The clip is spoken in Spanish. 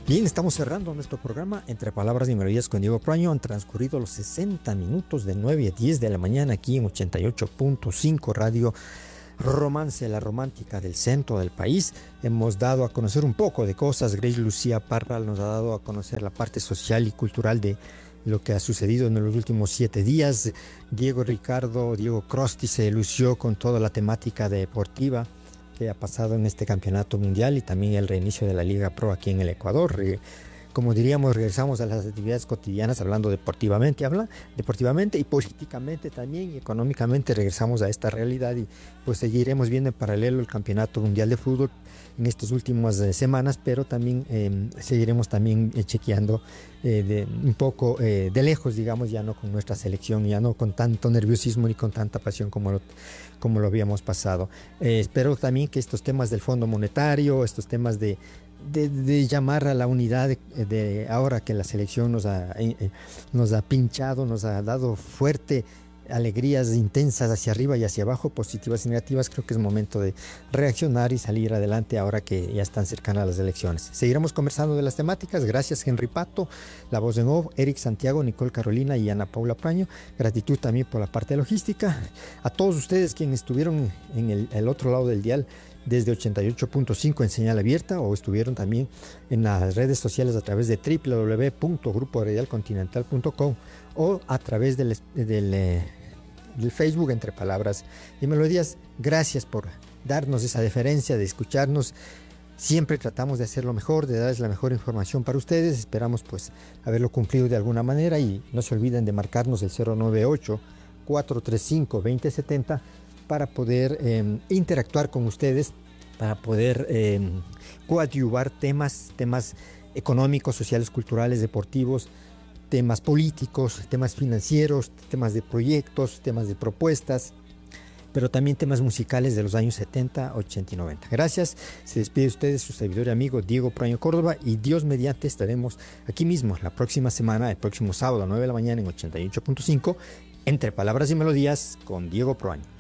Bien, estamos cerrando nuestro programa Entre Palabras y Melodías con Diego Proaño. Han transcurrido los 60 minutos de 9 a 10 de la mañana aquí en 88.5 Radio Romance, la romántica del centro del país. Hemos dado a conocer un poco de cosas. Grace Lucía Parral nos ha dado a conocer la parte social y cultural de lo que ha sucedido en los últimos 7 días. Diego Crosti se lució con toda la temática deportiva que ha pasado en este campeonato mundial y también el reinicio de la Liga Pro aquí en el Ecuador. Como diríamos, regresamos a las actividades cotidianas hablando deportivamente y políticamente también, y económicamente regresamos a esta realidad y pues seguiremos viendo en paralelo el campeonato mundial de fútbol en estas últimas semanas, pero también seguiremos también chequeando un poco de lejos, digamos, ya no con nuestra selección, ya no con tanto nerviosismo ni con tanta pasión como lo habíamos pasado. Espero también que estos temas del Fondo Monetario, estos temas de llamar a la unidad de ahora que la selección nos ha pinchado, nos ha dado fuerte alegrías intensas hacia arriba y hacia abajo, positivas y negativas. Creo que es momento de reaccionar y salir adelante ahora que ya están cercanas las elecciones. Seguiremos conversando de las temáticas. Gracias Henry Pato, la voz en off, Eric Santiago, Nicole Carolina y Ana Paula Praño. Gratitud también por la parte logística. A todos ustedes quienes estuvieron en el otro lado del dial desde 88.5 en señal abierta o estuvieron también en las redes sociales a través de www.gruporadialcontinental.com o a través del Facebook Entre Palabras y Melodías. Gracias por darnos esa deferencia de escucharnos. Siempre tratamos de hacer lo mejor, de darles la mejor información para ustedes. Esperamos pues haberlo cumplido de alguna manera y no se olviden de marcarnos el 098-435-2070 para poder interactuar con ustedes, para poder coadyuvar temas económicos, sociales, culturales, deportivos, temas políticos, temas financieros, temas de proyectos, temas de propuestas, pero también temas musicales de los años 70, 80 y 90. Gracias, se despide de ustedes su servidor y amigo Diego Proaño Córdoba y Dios mediante estaremos aquí mismo la próxima semana, el próximo sábado a 9 de la mañana en 88.5 Entre Palabras y Melodías con Diego Proaño.